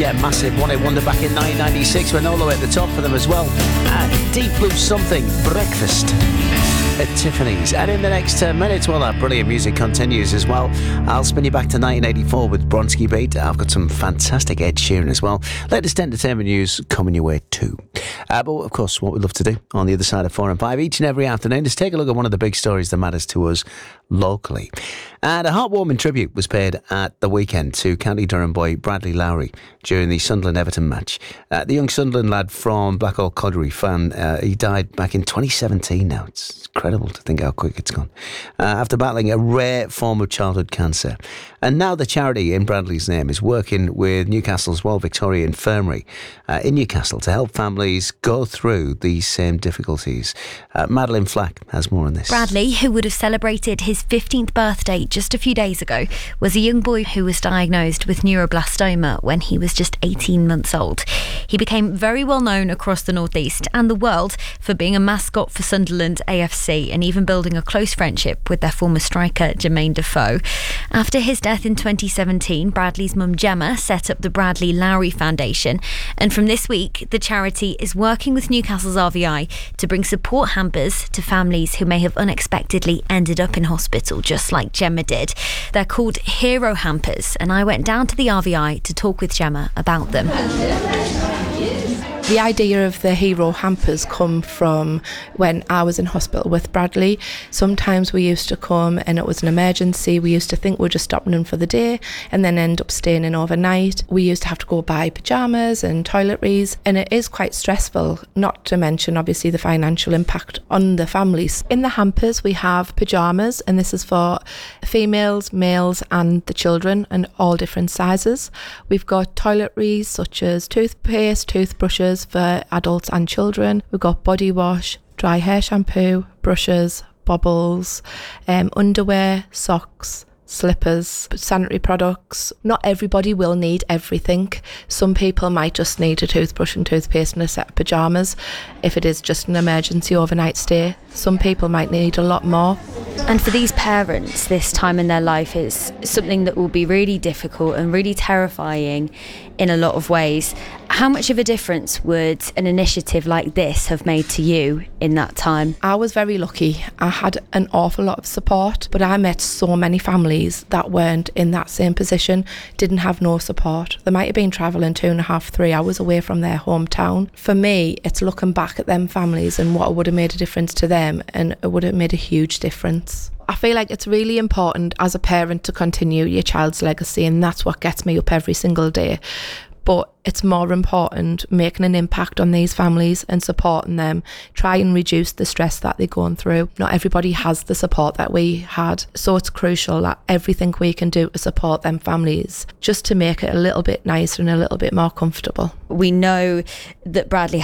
Yeah, massive one-hit wonder back in 1996, went all the way at the top for them as well. Deep Blue Something, Breakfast at Tiffany's. And in the next 10 minutes, well, that brilliant music continues as well. I'll spin you back to 1984 with Bronski Beat. I've got some fantastic Ed Sheeran as well. Latest entertainment news coming your way too. But of course, what we'd love to do on the other side of 4 and 5 each and every afternoon is take a look at one of the big stories that matters to us locally. And a heartwarming tribute was paid at the weekend to County Durham boy Bradley Lowry during the Sunderland-Everton match. The young Sunderland lad from Blackhall Colliery fan, he died back in 2017 now. It's incredible to think how quick it's gone. After battling a rare form of childhood cancer. And now the charity in Bradley's name is working with Newcastle's Royal Victoria Infirmary in Newcastle to help families go through these same difficulties. Madeline Flack has more on this. Bradley, who would have celebrated his 15th birthday just a few days ago, was a young boy who was diagnosed with neuroblastoma when he was just 18 months old. He became very well known across the North East and the world for being a mascot for Sunderland AFC and even building a close friendship with their former striker Jermaine Defoe. After his death in 2017, Bradley's mum Gemma set up the Bradley Lowry Foundation, and from this week the charity is working with Newcastle's RVI to bring support hampers to families who may have unexpectedly ended up in hospital just like Gemma did. They're called Hero Hampers, and I went down to the RVI to talk with Gemma about them. The idea of the hero hampers come from when I was in hospital with Bradley. Sometimes we used to come and it was an emergency. We used to think we were just stopping in for the day and then end up staying in overnight. We used to have to go buy pyjamas and toiletries, and it is quite stressful, not to mention obviously the financial impact on the families. In the hampers we have pyjamas, and this is for females, males and the children, and all different sizes. We've got toiletries such as toothpaste, toothbrushes for adults and children. We've got body wash, dry hair shampoo, brushes, bobbles, underwear, socks, slippers, sanitary products. Not everybody will need everything. Some people might just need a toothbrush and toothpaste and a set of pyjamas if it is just an emergency overnight stay. Some people might need a lot more. And for these parents, this time in their life is something that will be really difficult and really terrifying in a lot of ways. How much of a difference would an initiative like this have made to you in that time? I was very lucky. I had an awful lot of support, but I met so many families that weren't in that same position, didn't have no support. They might have been travelling 2.5, 3 hours away from their hometown. For me, it's looking back at them families and what would have made a difference to them, and it would have made a huge difference. I feel like it's really important as a parent to continue your child's legacy, and that's what gets me up every single day. But it's more important making an impact on these families and supporting them, try and reduce the stress that they're going through. Not everybody has the support that we had, so it's crucial that everything we can do to support them families, just to make it a little bit nicer and a little bit more comfortable. We know that Bradley